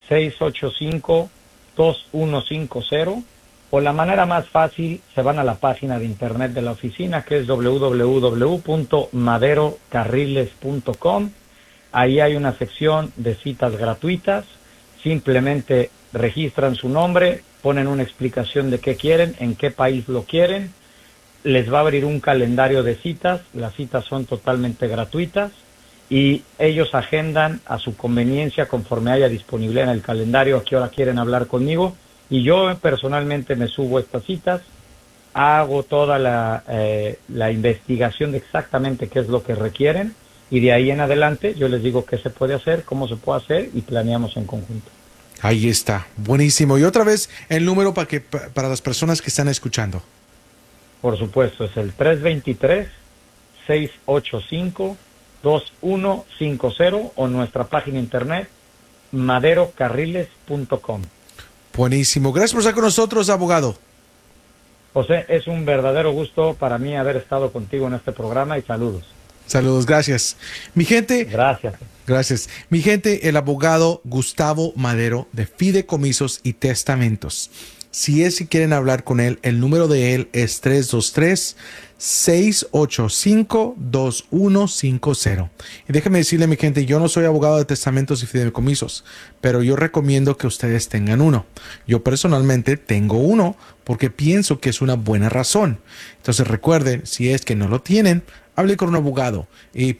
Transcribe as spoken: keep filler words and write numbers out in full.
seis ocho cinco, dos uno cinco cero, o la manera más fácil, se van a la página de internet de la oficina, que es doble u doble u doble u punto madero carriles punto com. Ahí hay una sección de citas gratuitas. Simplemente registran su nombre, ponen una explicación de qué quieren, en qué país lo quieren. Les va a abrir un calendario de citas. Las citas son totalmente gratuitas y ellos agendan a su conveniencia, conforme haya disponibilidad en el calendario, a qué hora quieren hablar conmigo. Y yo personalmente me subo a estas citas, hago toda la, eh, la investigación de exactamente qué es lo que requieren, y de ahí en adelante yo les digo qué se puede hacer, cómo se puede hacer, y planeamos en conjunto. Ahí está, buenísimo. Y otra vez el número para que para las personas que están escuchando. Por supuesto, es el tres dos tres, seis ocho cinco, dos uno cinco cero o nuestra página internet madero carriles punto com. Buenísimo. Gracias por estar con nosotros, abogado. José, es un verdadero gusto para mí haber estado contigo en este programa, y saludos. Saludos, gracias. Mi gente. Gracias. Gracias. Mi gente, el abogado Gustavo Madero de Fideicomisos y Testamentos. Si es si quieren hablar con él, el número de él es tres dos tres, seis ocho cinco, dos uno cinco cero. Y déjeme decirle, mi gente, yo no soy abogado de testamentos y fideicomisos, pero yo recomiendo que ustedes tengan uno. Yo personalmente tengo uno porque pienso que es una buena razón. Entonces recuerden, si es que no lo tienen, hable con un abogado y